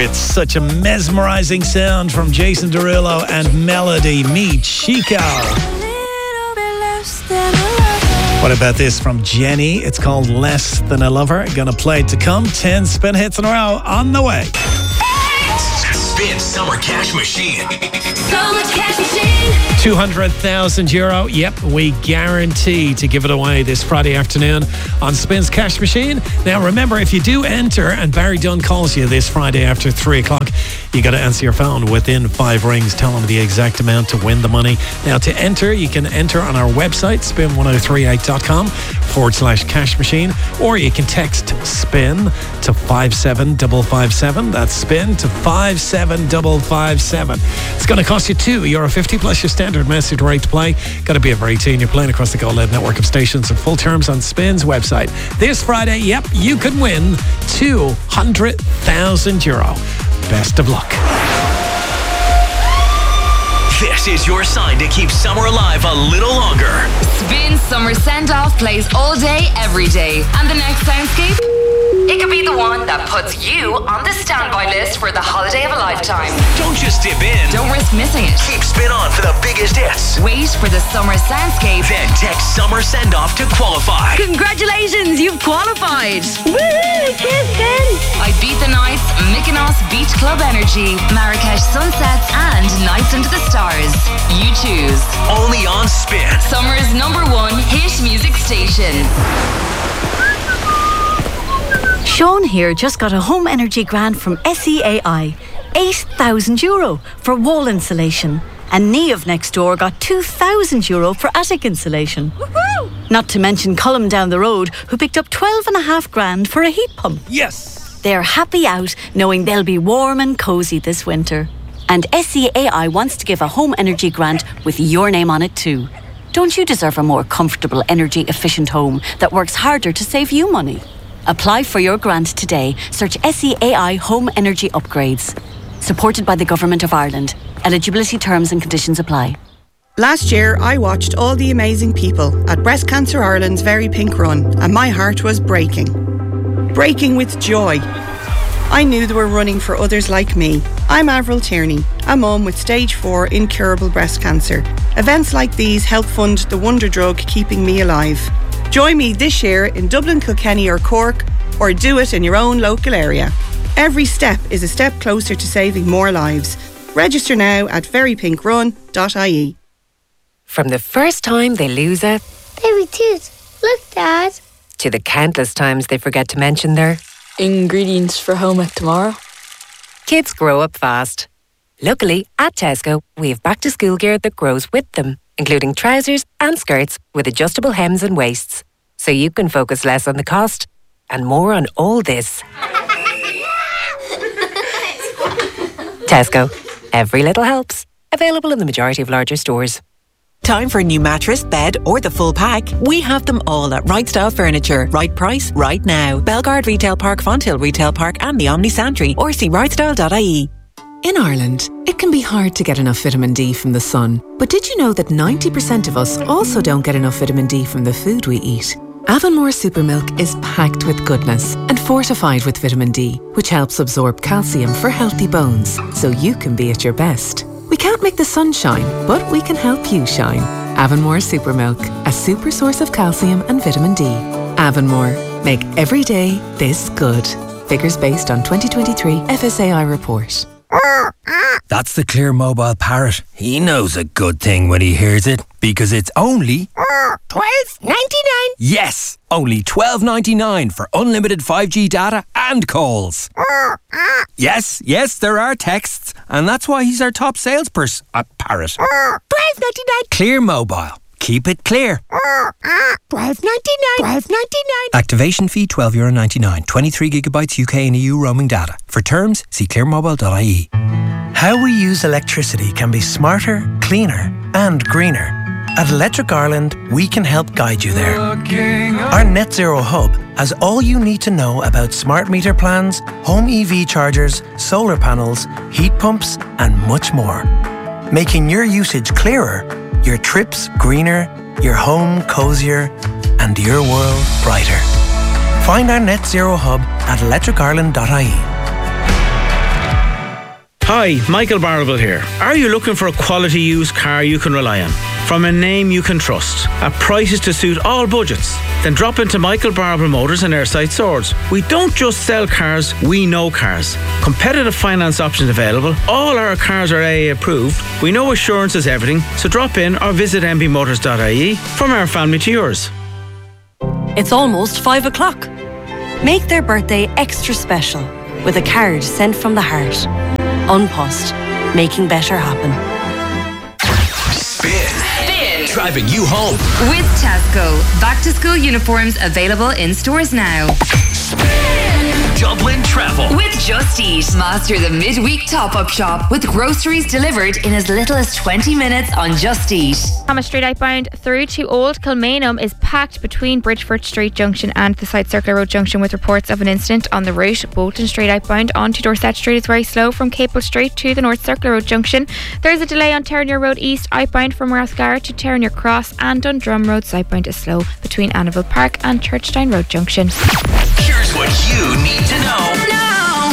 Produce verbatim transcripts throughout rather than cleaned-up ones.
with such a mesmerizing sound from Jason Derulo and Melody. Meet Chico. What about this from Jenny? It's called Less Than a Lover. Gonna play it to come. ten spin hits in a row on the way. Spin Summer Cash Machine. Summer Cash Machine. two hundred thousand euro. Yep, we guarantee to give it away this Friday afternoon on Spin's Cash Machine. Now, remember, if you do enter and Barry Dunn calls you this Friday after three o'clock, you got to answer your phone within five rings. Tell him the exact amount to win the money. Now, to enter, you can enter on our website, spin one oh three eight dot com forward slash cash machine, or you can text SPIN to five seven five five seven. That's SPIN to five seven five five seven. It's going to cost you two euro fifty plus your standard message rate to play. Got to be over eighteen. You're playing across the Go Loud network of stations, and full terms on Spin's website. This Friday, yep, you could win two hundred thousand euro. Best of luck. This is your sign to keep summer alive a little longer. Spin Summer Send-Off plays all day, every day. And the next soundscape? It could be the one that puts you on the standby list for the holiday of a lifetime. Don't just dip in. Don't risk missing it. Keep Spin on for the biggest hits. Wait for the summer soundscape. Then text Summer Send-Off to qualify. Congratulations, you've qualified. Woohoo, cheers, Spin. Ibiza Nights, Mykonos Beach Club Energy, Marrakesh Sunsets, and Nights Under the Stars. You choose. Only on Spin. Summer's number one hit music station. Sean here just got a home energy grant from S E A I. eight thousand euro for wall insulation. And Niamh next door got two thousand euro for attic insulation. Woohoo! Not to mention Cullum down the road, who picked up twelve and a half grand for a heat pump. Yes! They're happy out knowing they'll be warm and cosy this winter. And S E A I wants to give a home energy grant with your name on it too. Don't you deserve a more comfortable, energy efficient home that works harder to save you money? Apply for your grant today. Search S E A I Home Energy Upgrades. Supported by the Government of Ireland. Eligibility terms and conditions apply. Last year, I watched all the amazing people at Breast Cancer Ireland's Very Pink Run, and my heart was breaking. Breaking with joy. I knew they were running for others like me. I'm Avril Tierney, a mum with stage four incurable breast cancer. Events like these help fund the wonder drug keeping me alive. Join me this year in Dublin, Kilkenny or Cork, or do it in your own local area. Every step is a step closer to saving more lives. Register now at very pink run dot I E. From the first time they lose a Baby tooth. Look, Dad. to the countless times they forget to mention their ingredients for home ec tomorrow. kids grow up fast. Luckily, at Tesco, we have back-to-school gear that grows with them, including trousers and skirts with adjustable hems and waists, so you can focus less on the cost and more on all this. Tesco. Every little helps. Available in the majority of larger stores. Time for a new mattress, bed or the full pack? We have them all at Right Style Furniture. Right price, right now. Belgard Retail Park, Fonthill Retail Park and the Omni Santry, or see right style dot I E. In Ireland, it can be hard to get enough vitamin D from the sun. But did you know that ninety percent of us also don't get enough vitamin D from the food we eat? Avonmore Supermilk is packed with goodness and fortified with vitamin D, which helps absorb calcium for healthy bones, so you can be at your best. We can't make the sun shine, but we can help you shine. Avonmore Supermilk, a super source of calcium and vitamin D. Avonmore, make every day this good. Figures based on twenty twenty-three F S A I report. That's the Clear Mobile Parrot. He knows a good thing when he hears it, because it's only twelve ninety-nine. Yes, only twelve ninety-nine for unlimited five G data and calls. Yes, yes, there are texts, and that's why he's our top salesperson at Parrot. twelve ninety-nine. Clear Mobile. Keep it clear. twelve ninety-nine. twelve ninety-nine. Activation fee twelve euro ninety-nine. twenty-three gigabytes U K and E U roaming data. For terms, see clear mobile dot I E. How we use electricity can be smarter, cleaner and greener. At Electric Ireland, we can help guide you there. Our Net Zero Hub has all you need to know about smart meter plans, home E V chargers, solar panels, heat pumps and much more. Making your usage clearer, your trips greener, your home cosier and your world brighter. Find our Net Zero Hub at electric ireland dot I E. Hi, Michael Barrable here. Are you looking for a quality used car you can rely on? From a name you can trust, at prices to suit all budgets? Then drop into Michael Barrable Motors in Airside Swords. We don't just sell cars, we know cars. Competitive finance options available. All our cars are A A approved. We know assurance is everything, so drop in or visit m b motors dot i e. From our family to yours. It's almost five o'clock. Make their birthday extra special with a card sent from the heart. Unpost, making better happen. Spin. Spin. Driving you home. With Tesco. Back to school uniforms available in stores now. Dublin Travel. With Just Eat. Master the midweek top-up shop with groceries delivered in as little as twenty minutes on Just Eat. Thomas Street outbound through to Old Kilmainham is packed between Bridgeford Street Junction and the South Circular Road Junction with reports of an incident on the route. Bolton Street outbound onto Dorset Street is very slow from Capel Street to the North Circular Road Junction. There's a delay on Terranure Road East outbound from Rathgar to Terranure Cross, and Dundrum Road southbound is slow between Annaville Park and Churchtown Road Junction. Here's what you need to know. Now.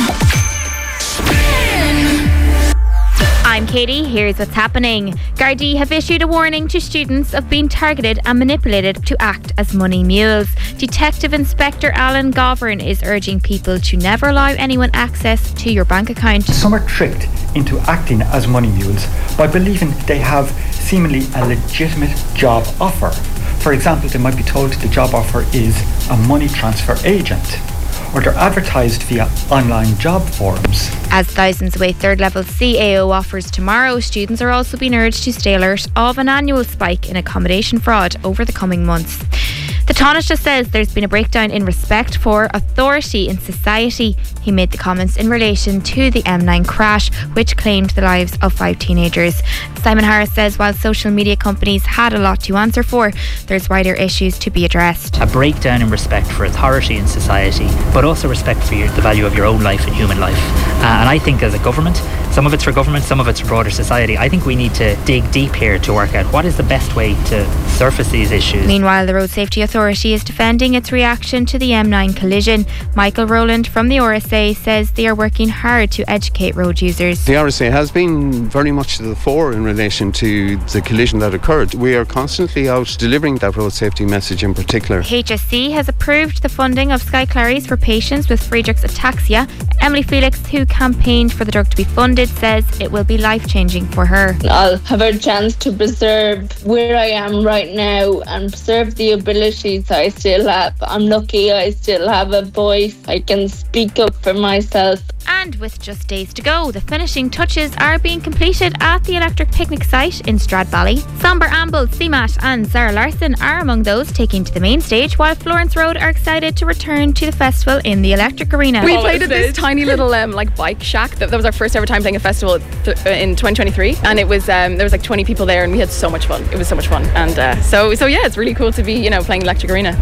I'm Katie, here's what's happening. Gardaí have issued a warning to students of being targeted and manipulated to act as money mules. Detective Inspector Alan Govern is urging people to never allow anyone access to your bank account. Some are tricked into acting as money mules by believing they have seemingly a legitimate job offer. For example, they might be told the job offer is a money transfer agent, or they're advertised via online job forums. As thousands await third level C A O offers tomorrow, students are also being urged to stay alert of an annual spike in accommodation fraud over the coming months. The Taoiseach says there's been a breakdown in respect for authority in society. He made the comments in relation to the M nine crash, which claimed the lives of five teenagers. Simon Harris says while social media companies had a lot to answer for, there's wider issues to be addressed. A breakdown in respect for authority in society, but also respect for your, the value of your own life and human life. Uh, and I think as a government, some of it's for government, some of it's for broader society, I think we need to dig deep here to work out what is the best way to surface these issues. Meanwhile, the Road Safety Authority is defending its reaction to the M nine collision. Michael Rowland from the R S A says they are working hard to educate road users. The R S A has been very much to the fore in relation to the collision that occurred. We are constantly out delivering that road safety message in particular. H S C has approved the funding of Sky Claries for patients with Friedreich's ataxia. Emily Felix, who campaigned for the drug to be funded, says it will be life-changing for her. I'll have a chance to preserve where I am right now and preserve the abilities I still have. I'm lucky I still have a voice. I can speak up for myself. And with just days to go, the finishing touches are being completed at the electric picnic site in Stradbally. Somber Amble, C-Mat and Sarah Larson are among those taking to the main stage, while Florence Road are excited to return to the festival in the Electric Arena. We played at this tiny little um, like bike shack. That, that was our first ever time playing a festival th- in twenty twenty-three, and it was um, there was like twenty people there, and we had so much fun. It was so much fun, and uh, so so yeah, it's really cool to be you know playing Electric Arena.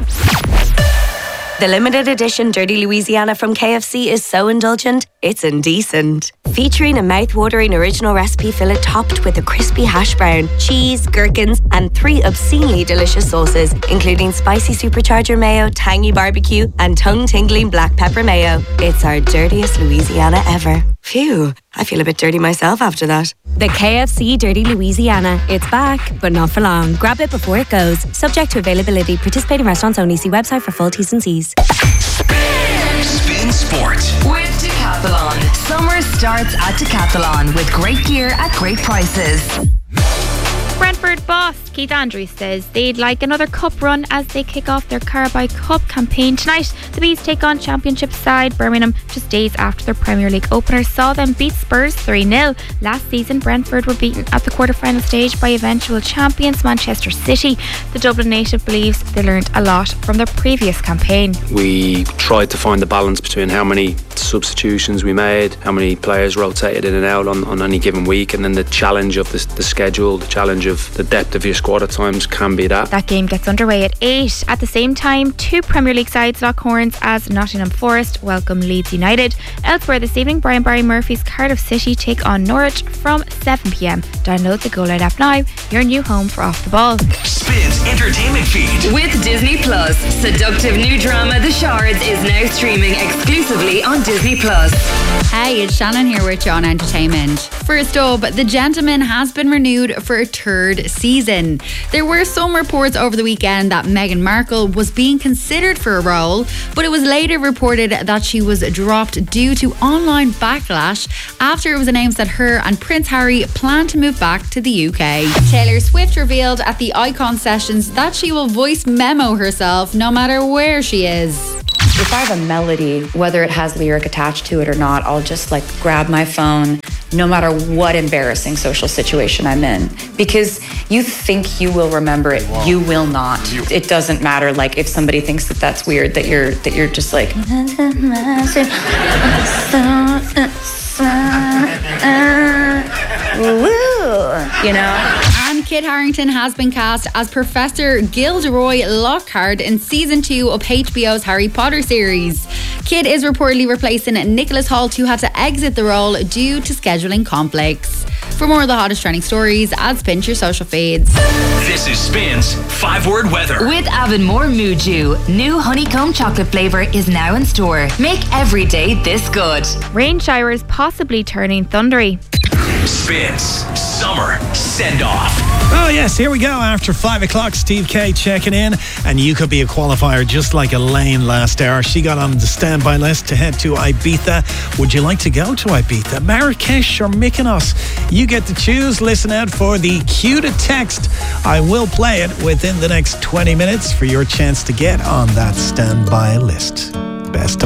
The limited edition Dirty Louisiana from K F C is so indulgent, it's indecent. Featuring a mouth-watering original recipe fillet topped with a crispy hash brown, cheese, gherkins, and three obscenely delicious sauces, including spicy supercharger mayo, tangy barbecue, and tongue-tingling black pepper mayo. It's our dirtiest Louisiana ever. Phew, I feel a bit dirty myself after that. The K F C Dirty Louisiana. It's back, but not for long. Grab it before it goes. Subject to availability. Participating restaurants only. See website for full T's and C's. Spin Sport with Decathlon. Summer starts at Decathlon with great gear at great prices. Brentford boss Keith Andrews says they'd like another cup run as they kick off their Carabao Cup campaign tonight. The Bees take on Championship side Birmingham just days after their Premier League opener saw them beat Spurs three nil. Last season, Brentford were beaten at the quarter-final stage by eventual champions Manchester City. The Dublin native believes they learned a lot from their previous campaign. We tried to find the balance between how many substitutions we made, how many players rotated in and out on, on any given week, and then the challenge of the, the schedule, the challenge of the depth of your squad at times can be that. That game gets underway at eight. At the same time, two Premier League sides lock horns as Nottingham Forest welcome Leeds United. Elsewhere this evening, Brian Barry Murphy's Cardiff City take on Norwich from seven p m. Download the Go Loud app now, your new home for Off the Ball. Spin Spins entertainment feed. With Disney Plus, seductive new drama The Shards is now streaming exclusively on Disney Plus. Hey, it's Shannon here with John Entertainment. First up, The Gentleman has been renewed for a third season. There were some reports over the weekend that Meghan Markle was being considered for a role, but it was later reported that she was dropped due to online backlash after it was announced that her and Prince Harry plan to move back to the U K. Taylor Swift revealed at the Icon Sessions that she will voice memo herself no matter where she is. If I have a melody, whether it has lyric attached to it or not, I'll just like grab my phone, no matter what embarrassing social situation I'm in. Because you think you will remember it, you will not. It doesn't matter. Like if somebody thinks that that's weird, that you're that you're just like, you know. And Kit Harington has been cast as Professor Gilderoy Lockhart in season two of H B O's Harry Potter series. Kit is reportedly replacing Nicholas Hoult, who had to exit the role due to scheduling conflicts. For more of the hottest trending stories, add Spin to your social feeds. This is Spin's five-word weather. With Avonmore Muju, new honeycomb chocolate flavour is now in store. Make every day this good. Rain showers possibly turning thundery. Spins Summer Send-Off. Oh yes, here we go. After five o'clock, Steve K checking in, and you could be a qualifier just like Elaine last hour. She got on the standby list to head to Ibiza. Would you like to go to Ibiza, Marrakesh or Mykonos? You get to choose. Listen out for the cue to text. I will play it within the next twenty minutes for your chance to get on that standby list. Best of